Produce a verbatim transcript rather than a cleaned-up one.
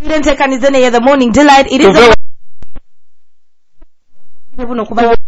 Didn't take an the morning delight. It is a